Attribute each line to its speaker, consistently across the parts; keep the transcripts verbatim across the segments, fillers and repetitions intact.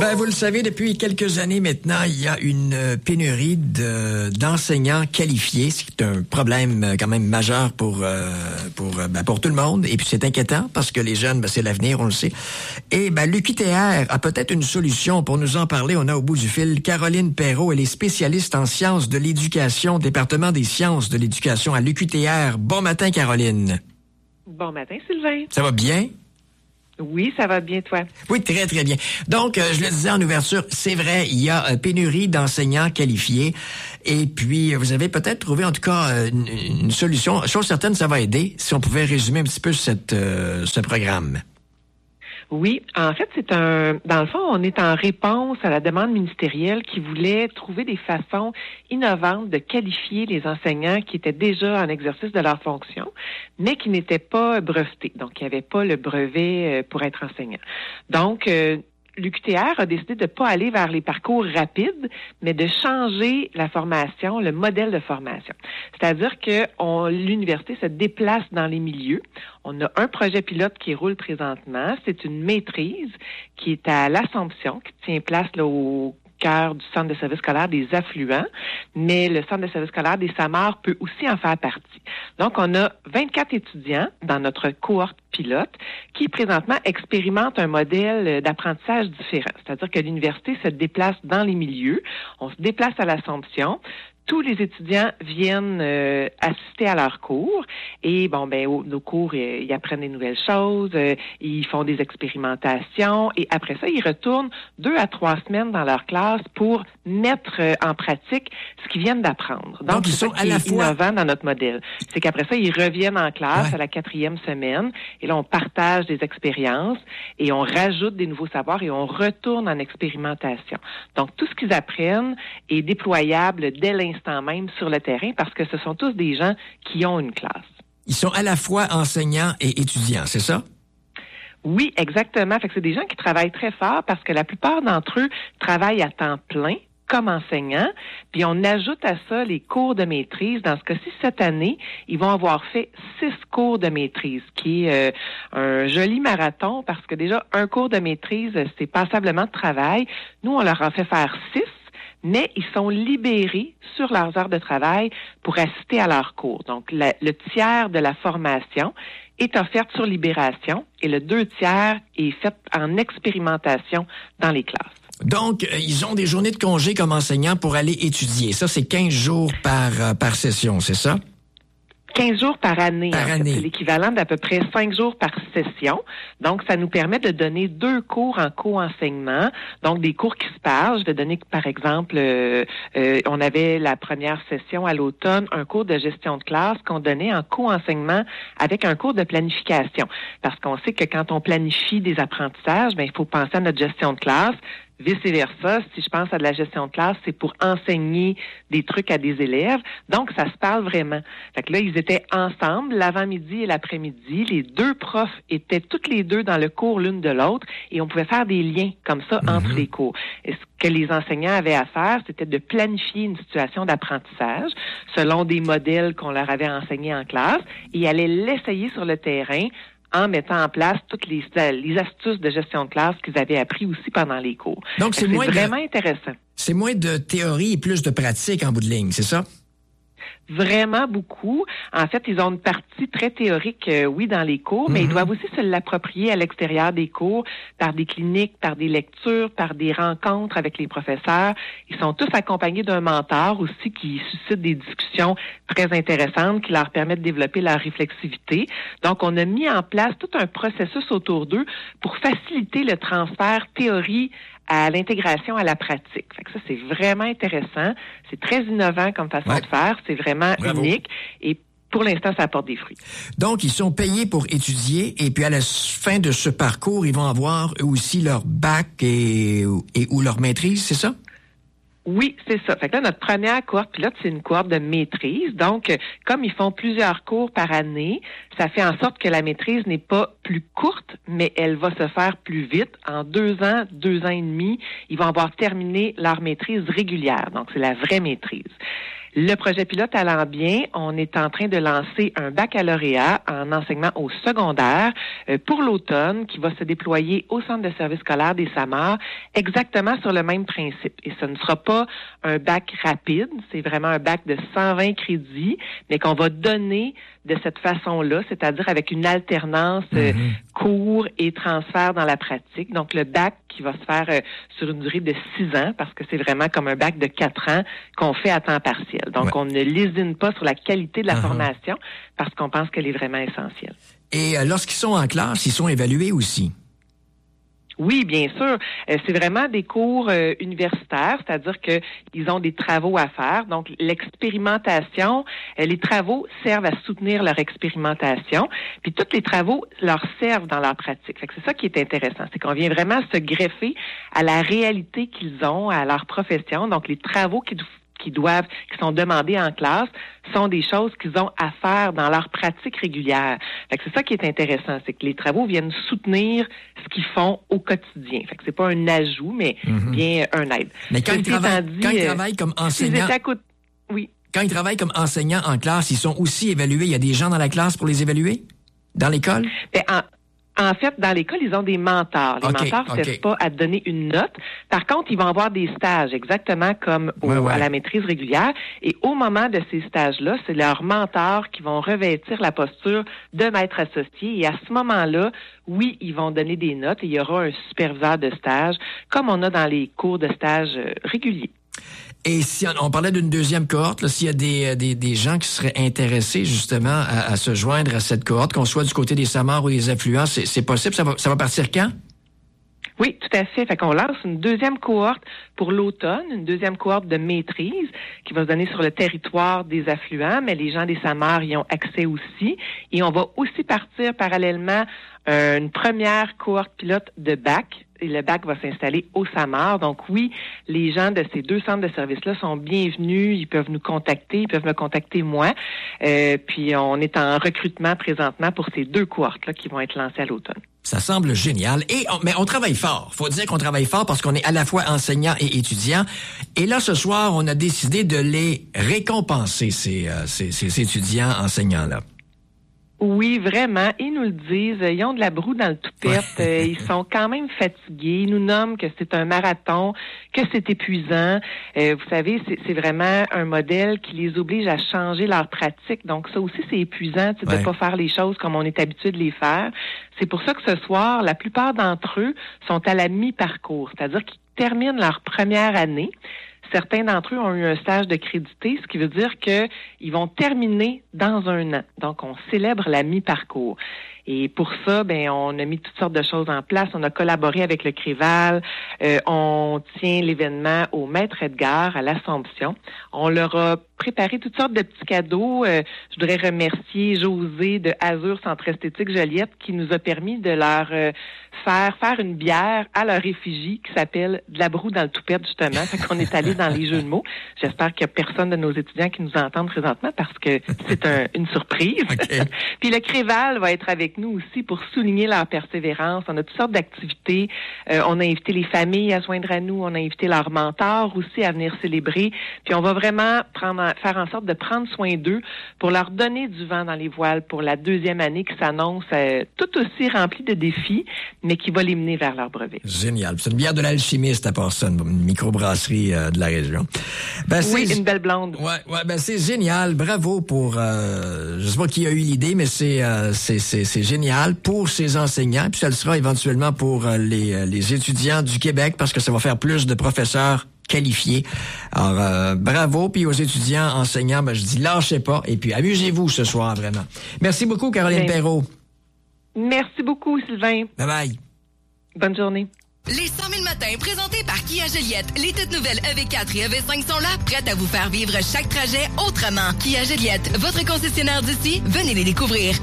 Speaker 1: Ben, vous le savez, depuis quelques années maintenant, il y a une pénurie de, d'enseignants qualifiés. C'est un problème quand même majeur pour euh, pour ben, pour tout le monde. Et puis c'est inquiétant parce que les jeunes, ben, c'est l'avenir, on le sait. Et ben l'U Q T R a peut-être une solution pour nous en parler. On a au bout du fil Caroline Perrault, elle est spécialiste en sciences de l'éducation, département des sciences de l'éducation à l'U Q T R. Bon matin, Caroline.
Speaker 2: Bon matin, Sylvain.
Speaker 1: Ça va bien?
Speaker 2: Oui, ça va bien, toi?
Speaker 1: Oui, très, très bien. Donc, euh, je le disais en ouverture, c'est vrai, il y a euh, pénurie d'enseignants qualifiés. Et puis, vous avez peut-être trouvé, en tout cas, euh, une, une solution. Chose certaine, ça va aider. Si on pouvait résumer un petit peu cette, euh, ce programme.
Speaker 2: Oui, en fait, c'est un. Dans le fond, on est en réponse à la demande ministérielle qui voulait trouver des façons innovantes de qualifier les enseignants qui étaient déjà en exercice de leur fonction, mais qui n'étaient pas brevetés, donc qui n'avaient pas le brevet pour être enseignant. Donc, euh, l'U Q T R a décidé de ne pas aller vers les parcours rapides, mais de changer la formation, le modèle de formation. C'est-à-dire que on, l'université se déplace dans les milieux. On a un projet pilote qui roule présentement. C'est une maîtrise qui est à l'Assomption, qui tient place là, au cœur du centre de service scolaire des affluents, mais le centre de service scolaire des Samars peut aussi en faire partie. Donc, on a vingt-quatre étudiants dans notre cohorte pilote qui, présentement, expérimentent un modèle d'apprentissage différent. C'est-à-dire que l'université se déplace dans les milieux, on se déplace à l'Assomption, tous les étudiants viennent euh, assister à leurs cours et bon ben au, nos cours euh, ils apprennent des nouvelles choses, euh, ils font des expérimentations et après ça ils retournent deux à trois semaines dans leur classe pour mettre euh, en pratique ce qu'ils viennent d'apprendre. Donc,
Speaker 1: Donc ils
Speaker 2: c'est
Speaker 1: sont
Speaker 2: ça
Speaker 1: à la
Speaker 2: qui est
Speaker 1: fois
Speaker 2: innovant dans notre modèle. C'est qu'après ça ils reviennent en classe
Speaker 1: ouais.
Speaker 2: à la quatrième semaine et là on partage des expériences et on rajoute des nouveaux savoirs et on retourne en expérimentation. Donc tout ce qu'ils apprennent est déployable dès l'instant instant même sur le terrain parce que ce sont tous des gens qui ont une classe.
Speaker 1: Ils sont à la fois enseignants et étudiants, c'est ça?
Speaker 2: Oui, exactement. Fait que c'est des gens qui travaillent très fort parce que la plupart d'entre eux travaillent à temps plein comme enseignants. Puis on ajoute à ça les cours de maîtrise. Dans ce cas-ci, cette année, ils vont avoir fait six cours de maîtrise, qui est euh, un joli marathon parce que déjà, un cours de maîtrise, c'est passablement de travail. Nous, on leur en fait faire six. Mais ils sont libérés sur leurs heures de travail pour assister à leurs cours. Donc, la, le tiers de la formation est offerte sur libération et le deux tiers est fait en expérimentation dans les classes.
Speaker 1: Donc, euh, ils ont des journées de congé comme enseignants pour aller étudier. Ça, c'est quinze jours par, euh, par session, c'est ça?
Speaker 2: quinze jours par année.
Speaker 1: Par
Speaker 2: en fait.
Speaker 1: année.
Speaker 2: C'est l'équivalent d'à peu près cinq jours par session. Donc, ça nous permet de donner deux cours en co-enseignement. Donc, des cours qui se parlent. Je vais donner, par exemple, euh, euh, on avait la première session à l'automne, un cours de gestion de classe qu'on donnait en co-enseignement avec un cours de planification. Parce qu'on sait que quand on planifie des apprentissages, ben, il faut penser à notre gestion de classe. Vice-versa, si je pense à de la gestion de classe, c'est pour enseigner des trucs à des élèves. Donc, ça se parle vraiment. Fait que là, ils étaient ensemble l'avant-midi et l'après-midi. Les deux profs étaient toutes les deux dans le cours l'une de l'autre et on pouvait faire des liens comme ça mm-hmm. entre les cours. Et ce que les enseignants avaient à faire, c'était de planifier une situation d'apprentissage selon des modèles qu'on leur avait enseignés en classe et ils allaient l'essayer sur le terrain en mettant en place toutes les, les astuces de gestion de classe qu'ils avaient appris aussi pendant les cours.
Speaker 1: Donc, c'est, moins
Speaker 2: c'est vraiment
Speaker 1: de,
Speaker 2: intéressant.
Speaker 1: C'est moins de théorie et plus de pratique en bout de ligne, c'est ça?
Speaker 2: Vraiment beaucoup. En fait, ils ont une partie très théorique, euh, oui, dans les cours, mais mm-hmm. ils doivent aussi se l'approprier à l'extérieur des cours, par des cliniques, par des lectures, par des rencontres avec les professeurs. Ils sont tous accompagnés d'un mentor aussi qui suscite des discussions très intéressantes qui leur permettent de développer leur réflexivité. Donc, on a mis en place tout un processus autour d'eux pour faciliter le transfert théorie à l'intégration à la pratique. Fait que ça, c'est vraiment intéressant. C'est très innovant comme façon ouais. de faire. C'est vraiment Bravo. unique. Et pour l'instant, ça apporte des fruits.
Speaker 1: Donc, ils sont payés pour étudier et puis à la fin de ce parcours, ils vont avoir eux aussi leur bac et, et ou leur maîtrise, c'est ça?
Speaker 2: Oui, c'est ça. Fait que là, notre première cohorte pilote, c'est une cohorte de maîtrise. Donc, comme ils font plusieurs cours par année, ça fait en sorte que la maîtrise n'est pas plus courte, mais elle va se faire plus vite. En deux ans, deux ans et demi, ils vont avoir terminé leur maîtrise régulière. Donc, c'est la vraie maîtrise. Le projet pilote allant bien, on est en train de lancer un baccalauréat en enseignement au secondaire euh, pour l'automne qui va se déployer au centre de service scolaire des Samars, exactement sur le même principe. Et ce ne sera pas un bac rapide, c'est vraiment un bac de cent vingt crédits, mais qu'on va donner de cette façon-là, c'est-à-dire avec une alternance euh, mm-hmm. cours et transfert dans la pratique. Donc, le bac qui va se faire euh, sur une durée de six ans, parce que c'est vraiment comme un bac de quatre ans qu'on fait à temps partiel. Donc, ouais. on ne lésine pas sur la qualité de la uh-huh. formation parce qu'on pense qu'elle est vraiment essentielle.
Speaker 1: Et euh, lorsqu'ils sont en classe, ils sont évalués aussi?
Speaker 2: Oui, bien sûr. Euh, c'est vraiment des cours euh, universitaires, c'est-à-dire que ils ont des travaux à faire. Donc, l'expérimentation, euh, les travaux servent à soutenir leur expérimentation, puis tous les travaux leur servent dans leur pratique. Fait que c'est ça qui est intéressant, c'est qu'on vient vraiment se greffer à la réalité qu'ils ont, à leur profession. Donc, les travaux qu'ils qui doivent, qui sont demandés en classe, sont des choses qu'ils ont à faire dans leur pratique régulière. Fait que c'est ça qui est intéressant, c'est que les travaux viennent soutenir ce qu'ils font au quotidien. Fait que c'est pas un ajout, mais mm-hmm. bien un aide.
Speaker 1: Mais quand ils travaillent, dit, quand ils travaillent comme enseignants,
Speaker 2: coûte... oui.
Speaker 1: Quand ils travaillent comme enseignants en classe, ils sont aussi évalués. Il y a des gens dans la classe pour les évaluer dans l'école.
Speaker 2: Ben, en... En fait, dans l'école, ils ont des mentors. Les
Speaker 1: okay,
Speaker 2: mentors ne
Speaker 1: okay.
Speaker 2: servent pas à donner une note. Par contre, ils vont avoir des stages, exactement comme au,
Speaker 1: ouais, ouais.
Speaker 2: à la maîtrise régulière. Et au moment de ces stages-là, c'est leurs mentors qui vont revêtir la posture de maître associé. Et à ce moment-là, oui, ils vont donner des notes et il y aura un superviseur de stage, comme on a dans les cours de stage réguliers.
Speaker 1: Et si on, on parlait d'une deuxième cohorte, là, s'il y a des, des, des gens qui seraient intéressés justement à, à se joindre à cette cohorte, qu'on soit du côté des Samars ou des affluents, c'est, c'est possible? Ça va, ça va partir quand?
Speaker 2: Oui, tout à fait. Fait qu'on lance une deuxième cohorte pour l'automne, une deuxième cohorte de maîtrise qui va se donner sur le territoire des affluents, mais les gens des Samars y ont accès aussi. Et on va aussi partir parallèlement euh, une première cohorte pilote de bac. Et le bac va s'installer au Samars. Donc oui, les gens de ces deux centres de services-là sont bienvenus. Ils peuvent nous contacter, ils peuvent me contacter moi. Euh, puis on est en recrutement présentement pour ces deux cohortes-là qui vont être lancées à l'automne.
Speaker 1: Ça semble génial. Et on, mais on travaille fort. Faut dire qu'on travaille fort parce qu'on est à la fois enseignants et étudiants. Et là, ce soir, on a décidé de les récompenser, ces, euh, ces, ces étudiants enseignants-là.
Speaker 2: Oui, vraiment. Ils nous le disent. Ils ont de la broue dans le toupette. euh, ils sont quand même fatigués. Ils nous nomment que c'est un marathon, que c'est épuisant. Euh, vous savez, c'est, c'est vraiment un modèle qui les oblige à changer leur pratique. Donc, ça aussi, c'est épuisant ouais. de ne pas faire les choses comme on est habitué de les faire. C'est pour ça que ce soir, la plupart d'entre eux sont à la mi-parcours, c'est-à-dire qu'ils terminent leur première année. Certains d'entre eux ont eu un stage de crédité, ce qui veut dire qu'ils vont terminer dans un an. Donc, on célèbre la mi-parcours. Et pour ça, ben, on a mis toutes sortes de choses en place. On a collaboré avec le Créval. Euh, on tient l'événement au Maître Edgar à l'Assomption. On leur a préparé toutes sortes de petits cadeaux. Euh, je voudrais remercier José de Azur Centre Esthétique Joliette qui nous a permis de leur euh, faire faire une bière à leur effigie qui s'appelle de la broue dans le toupette, justement. Fait qu'on est allé dans les jeux de mots. J'espère qu'il n'y a personne de nos étudiants qui nous entendent présentement parce que c'est un, une surprise. Okay. Puis le Créval va être avec nous aussi pour souligner leur persévérance. On a toutes sortes d'activités. Euh, on a invité les familles à se joindre à nous. On a invité leurs mentors aussi à venir célébrer. Puis on va vraiment prendre, faire en sorte de prendre soin d'eux pour leur donner du vent dans les voiles pour la deuxième année qui s'annonce euh, tout aussi remplie de défis, mais qui va les mener vers leur brevet.
Speaker 1: Génial. C'est une bière de l'Alchimiste à part ça, une microbrasserie euh, de la région. Ben,
Speaker 2: oui,
Speaker 1: c'est...
Speaker 2: une belle blonde.
Speaker 1: Ouais, ouais, ben c'est génial. Bravo pour, euh, je sais pas qui a eu l'idée, mais c'est, euh, c'est, c'est, c'est génial pour ces enseignants. Puis ça le sera éventuellement pour euh, les, euh, les étudiants du Québec parce que ça va faire plus de professeurs qualifiés. Alors, euh, bravo. Puis aux étudiants, enseignants, ben, je dis lâchez pas. Et puis amusez-vous ce soir, vraiment. Merci beaucoup, Caroline
Speaker 2: Bien.
Speaker 1: Perrault.
Speaker 2: Merci beaucoup, Sylvain.
Speaker 1: Bye bye.
Speaker 2: Bonne journée.
Speaker 3: Les cent mille matins présentés par Kia Joliette. Les toutes nouvelles E V quatre et E V cinq sont là, prêtes à vous faire vivre chaque trajet autrement. Kia Joliette, votre concessionnaire d'ici, venez les découvrir.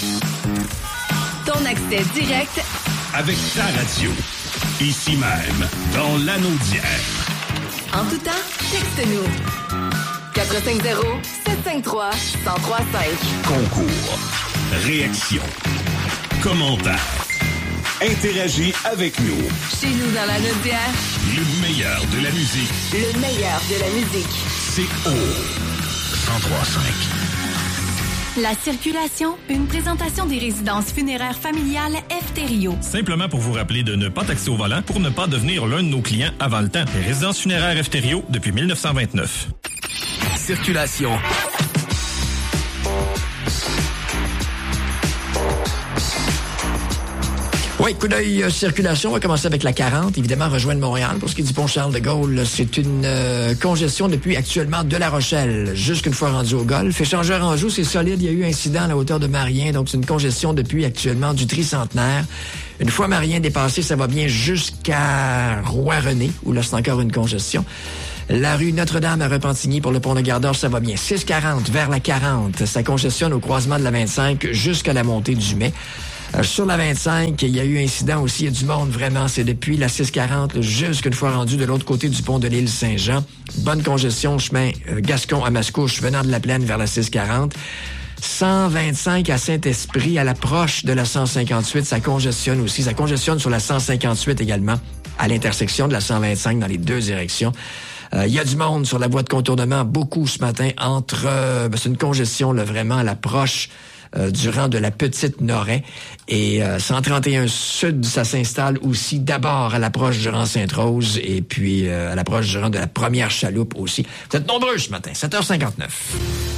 Speaker 3: Ton accès direct
Speaker 4: avec ta radio. Ici même, dans l'anneau d'hier.
Speaker 3: En tout temps, texte-nous. quatre cinq zéro, sept cinq trois, un zéro trois cinq.
Speaker 4: Concours. Réaction. Commentaire. Interagis avec nous.
Speaker 3: Chez nous dans la Naudière.
Speaker 4: Le meilleur de la musique.
Speaker 3: Le meilleur de la musique.
Speaker 4: C'est O. cent trois cinq.
Speaker 5: La circulation, une présentation des résidences funéraires familiales F. Thériault.
Speaker 6: Simplement pour vous rappeler de ne pas taxer au volant pour ne pas devenir l'un de nos clients avant le temps. Les résidences funéraires F. Thériault depuis mille neuf cent vingt-neuf.
Speaker 7: Circulation.
Speaker 1: Oui, coup d'œil euh, circulation. On va commencer avec la quarante. Évidemment, rejoindre Montréal. Pour ce qui est du pont Charles-de-Gaulle, c'est une euh, congestion depuis actuellement de La Rochelle jusqu'une fois rendu au Golfe. Échangeur-Anjou, c'est solide. Il y a eu incident à la hauteur de Marien. Donc, c'est une congestion depuis actuellement du Tricentenaire. Une fois Marien dépassé, ça va bien jusqu'à Roi-René, où là, c'est encore une congestion. La rue Notre-Dame à Repentigny pour le pont de Gardeur, ça va bien. six quarante vers la quarante. Ça congestionne au croisement de la vingt-cinq jusqu'à la montée du Mai. Euh, sur la vingt-cinq, il y a eu incident aussi. Il y a du monde, vraiment. C'est depuis la six quarante jusqu'une fois rendu de l'autre côté du pont de l'île Saint-Jean. Bonne congestion, chemin euh, Gascon à Mascouche, venant de la Plaine vers la six quarante. cent vingt-cinq à Saint-Esprit, à l'approche de la cent cinquante-huit, ça congestionne aussi. Ça congestionne sur la cent cinquante-huit également, à l'intersection de la cent vingt-cinq dans les deux directions. Il euh, y a du monde sur la voie de contournement, beaucoup ce matin, entre... Euh, ben, c'est une congestion, là, vraiment, à l'approche euh, du rang de la Petite Noret. Et euh, cent trente et un Sud, ça s'installe aussi d'abord à l'approche du rang Sainte-Rose et puis euh, à l'approche du rang de la Première Chaloupe aussi. Vous êtes nombreux ce matin, sept heures cinquante-neuf.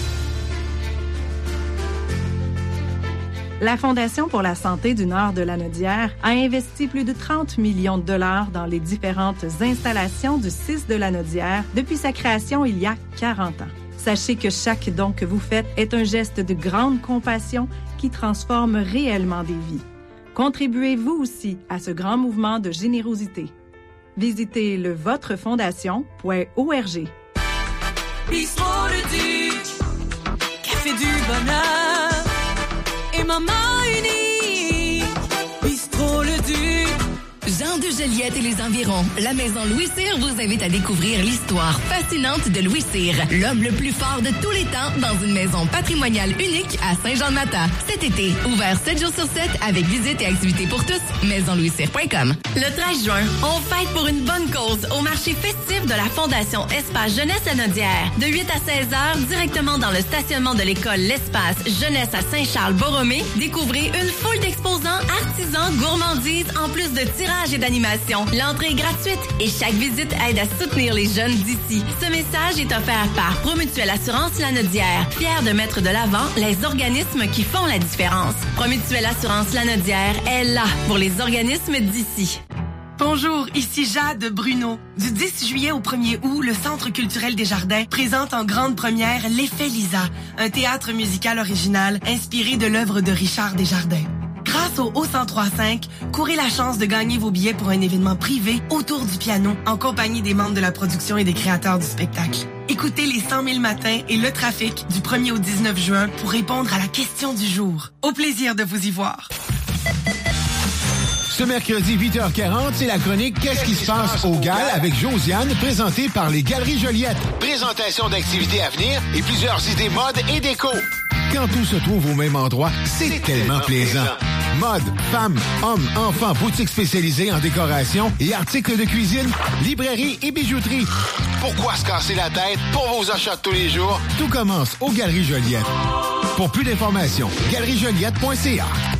Speaker 8: La Fondation pour la santé du Nord de Lanaudière a investi plus de trente millions de dollars dans les différentes installations du C I S de Lanaudière depuis sa création il y a quarante ans. Sachez que chaque don que vous faites est un geste de grande compassion qui transforme réellement des vies. Contribuez vous aussi à ce grand mouvement de générosité. Visitez le vôtrefondation point org.
Speaker 9: Bistrot le Duc, café du bonheur et maman unie. Bistrot le Duc.
Speaker 3: Jean de Joliette et les environs. La maison Louis Cyr vous invite à découvrir l'histoire fascinante de Louis Cyr, l'homme le plus fort de tous les temps dans une maison patrimoniale unique à Saint-Jean-de-Mata. Cet été, ouvert sept jours sur sept avec visite et activités pour tous, maison louis cyr point com.
Speaker 10: Le treize juin, on fête pour une bonne cause au marché festif de la Fondation Espace Jeunesse Lanaudière. De huit à seize heures, directement dans le stationnement de l'école L'Espace Jeunesse à Saint-Charles-Borromée, découvrez une foule d'exposants, artisans, gourmandises, en plus de tirages et d'animation. L'entrée est gratuite et chaque visite aide à soutenir les jeunes d'ici. Ce message est offert par Promutuelle Assurance Lanaudière, fier de mettre de l'avant les organismes qui font la différence. Promutuelle Assurance Lanaudière est là pour les organismes d'ici.
Speaker 11: Bonjour, ici Jade Bruno. Du dix juillet au premier août, le Centre culturel des Jardins présente en grande première L'Effet Lisa, un théâtre musical original inspiré de l'œuvre de Richard Desjardins. Grâce au O cent trois cinq, courez la chance de gagner vos billets pour un événement privé autour du piano en compagnie des membres de la production et des créateurs du spectacle. Écoutez les cent mille matins et le trafic du premier au dix-neuf juin pour répondre à la question du jour. Au plaisir de vous y voir.
Speaker 12: Ce mercredi huit heures quarante, c'est la chronique Qu'est-ce qui se passe au G A L avec Josiane, présentée par les Galeries Joliette. Présentation d'activités à venir et plusieurs idées mode et déco. Quand tout se trouve au même endroit, c'est, c'est tellement plaisant. Mode, femmes, hommes, enfants, boutiques spécialisées en décoration et articles de cuisine, librairie et bijouterie. Pourquoi se casser la tête pour vos achats de tous les jours? Tout commence aux Galeries Joliette. Pour plus d'informations, galeries joliette point c a.